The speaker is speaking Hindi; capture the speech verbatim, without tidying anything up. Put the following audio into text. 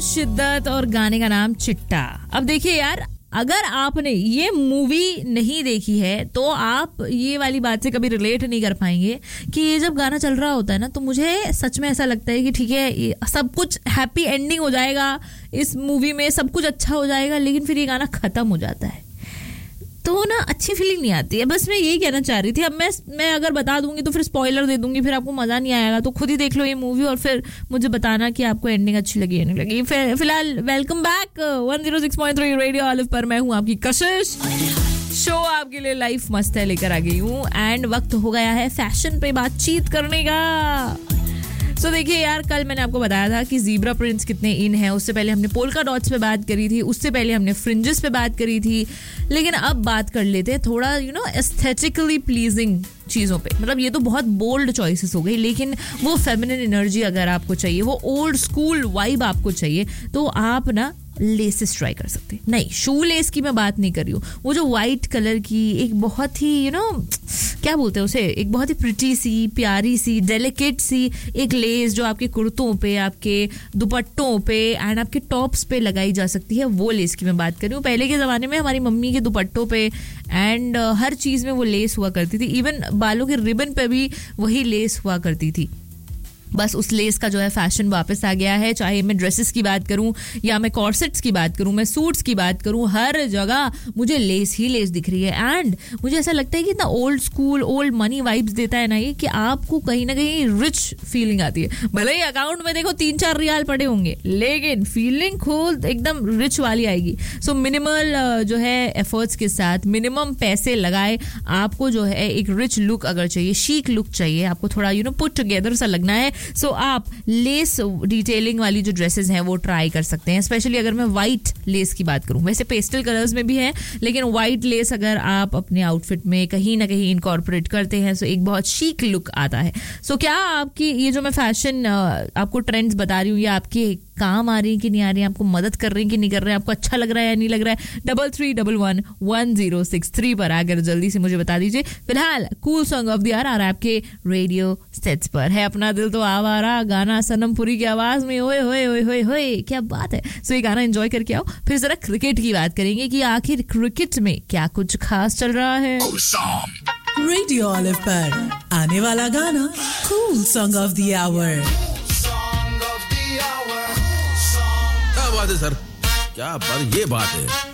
शिद्दत और गाने का नाम चिट्टा। अब देखिए यार, अगर आपने ये मूवी नहीं देखी है तो आप ये वाली बात से कभी रिलेट नहीं कर पाएंगे कि ये जब गाना चल रहा होता है ना, तो मुझे सच में ऐसा लगता है कि ठीक है सब कुछ हैप्पी एंडिंग हो जाएगा इस मूवी में, सब कुछ अच्छा हो जाएगा, लेकिन फिर ये गाना खत्म हो जाता है तो ना अच्छी फीलिंग नहीं आती है। बस मैं यही कहना चाह रही थी। अब मैं मैं अगर बता दूंगी तो फिर स्पॉइलर दे दूंगी, फिर आपको मजा नहीं आएगा। तो खुद ही देख लो ये मूवी और फिर मुझे बताना कि आपको एंडिंग अच्छी लगी या नहीं लगी। फिलहाल welcome back one oh six point three radio olive पर। मैं हूँ आपकी कशिश, शो आपके लिए लाइफ मस्त है लेकर आ गई हूँ। एंड वक्त हो गया है फैशन पे बातचीत करने का। सो so, देखिए यार, कल मैंने आपको बताया था कि ज़ीब्रा प्रिंट्स कितने इन है। उससे पहले हमने पोल्का डॉट्स पे बात करी थी, उससे पहले हमने फ्रिंजेस पे बात करी थी। लेकिन अब बात कर लेते हैं थोड़ा यू नो एस्थेटिकली प्लीजिंग चीज़ों पे। मतलब ये तो बहुत बोल्ड चॉइसेस हो गई, लेकिन वो फेमिनिन एनर्जी अगर आपको चाहिए, वो ओल्ड स्कूल वाइब आपको चाहिए, तो आप ना लेसेस ट्राई कर सकते हैं। नहीं, शू लेस की मैं बात नहीं कर रही हूँ, वो जो वाइट कलर की एक बहुत ही यू नो क्या बोलते हैं उसे, एक बहुत ही प्रिटी सी, प्यारी सी, डेलिकेट सी एक लेस जो आपके कुर्तों पे, आपके दुपट्टों पे एंड आपके टॉप्स पे लगाई जा सकती है, वो लेस की मैं बात कर रही हूँ। पहले के ज़माने में हमारी मम्मी के दुपट्टों पे एंड uh, हर चीज़ में वो लेस हुआ करती थी। इवन बालों के रिबन पे भी वही लेस हुआ करती थी। बस उस लेस का जो है फैशन वापस आ गया है। चाहे मैं ड्रेसेस की बात करूं या मैं कॉर्सेट्स की बात करूं, मैं सूट्स की बात करूं, हर जगह मुझे लेस ही लेस दिख रही है। एंड मुझे ऐसा लगता है कि इतना old school, old money vibes देता है ना ये, कि आपको कहीं ना कहीं रिच फीलिंग आती है। भले ही अकाउंट में देखो तीन चार रियाल पड़े होंगे, लेकिन फीलिंग खुद एकदम रिच वाली आएगी। सो मिनिमल जो है एफर्ट्स के साथ, मिनिमम पैसे लगाए, आपको जो है एक रिच लुक अगर चाहिए, शीक लुक चाहिए, आपको थोड़ा यू नो पुट टुगेदर सा लगना है, सो so, आप लेस डिटेलिंग वाली जो ड्रेसेस हैं वो ट्राई कर सकते हैं। स्पेशली अगर मैं वाइट लेस की बात करूं, वैसे पेस्टल कलर्स में भी है, लेकिन वाइट लेस अगर आप अपने आउटफिट में कहीं ना कहीं इनकॉर्पोरेट करते हैं, सो so एक बहुत शीक लुक आता है। सो so, क्या आपकी ये जो मैं फैशन आपको ट्रेंड्स बता रही हूँ, ये आपके काम आ रही है कि नहीं आ रही है, आपको मदद कर रही है कि नहीं कर रहे हैं, आपको अच्छा लग रहा है या नहीं लग रहा है? Double three double one one zero six three पर आकर जल्दी से मुझे बता दीजिए। फिलहाल cool song of the year आ रहा है आपके रेडियो सेट्स पर। है अपना दिल तो आवारा, गाना सनम पुरी की आवाज में, ओए होए होए होए होए, क्या बात है। सो ये गाना एंजॉय करके आओ। फिर जरा क्रिकेट की बात करेंगे कि आखिर क्रिकेट में क्या कुछ खास चल रहा है। रेडियो ऑलिव पर आने वाला गाना cool song of the our. क्या बात है सर, क्या बात, ये बात है।